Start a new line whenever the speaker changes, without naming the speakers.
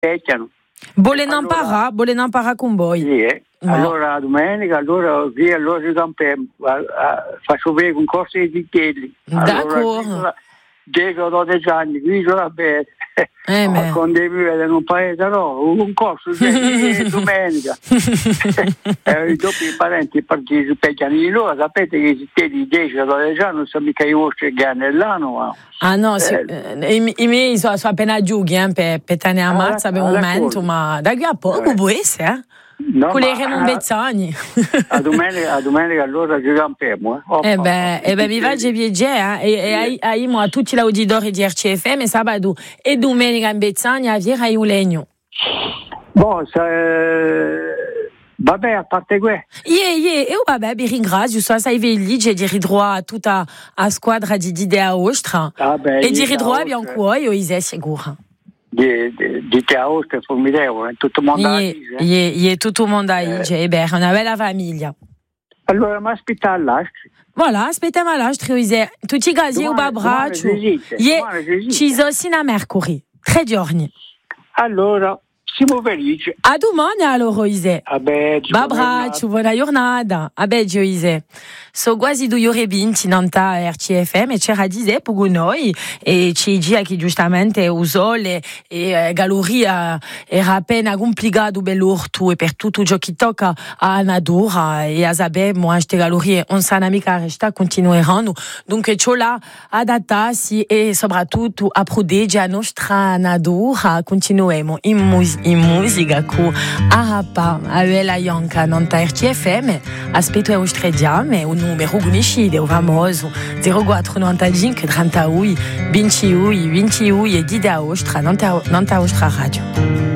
rispecchiano.
Volen imparare con voi.
Sì,
No.
Allora domenica, allora si campiamo, faccio vedere un corso di zitelli.
D'accordo.
10-12 anni, qui sono bene. Quando mi vedo in un paese, no, un corso di domenica. Dopo i parenti partiti rispecchiano di loro, sapete che i zitelli di 10-12 anni non sono mica i vostri che hanno l'anno.
Ah no, i miei sono appena giughi per tenere a mazza per un momento, ma da qui a poco può essere,
No,
con le Raymond Bezzani.
A domenica allora ci campiamo.
Mi faccio piacere e a tutti gli auditori di RCFM sabato e domenica in Bezzani a Viera e Ulegno.
Vabbè, a parte questo.
Vabbè, vi ringrazio, sai lì, j'ai dire droit a tutta la squadra di Didea Ostra e dire droit abbiamo qua io Isè sicuro.
Di te a Ostra è formidevole, tutto il mondo
è tutto il mondo è una bella famiglia.
Allora mi aspetta all'astro.
Voilà, aspettiamo all'astro Isè, tutti i casi un abbraccio. Ci sono sino a mercoledì, 3 giorni.
Allora siamo felici.
A domani allora Isè. Abbraccio, buona giornata. Gio Isè. So quasi 2 ore e 20 in RCFM e c'era Isè per noi e ci dice che giustamente il sole e galleria era appena complicato bell'orto e per tutto ciò che tocca a natura e a sapere mo queste gallerie non sanno mica restare continueranno dunque ciò là adattarsi e soprattutto a proteggere la nostra natura continuiamo in musica con Arapa a Bella Ianca non RCFM aspetto a strediame un numero conosciuto o famoso 0495 38 28 28 e Didea Ostra non Ostra Radio.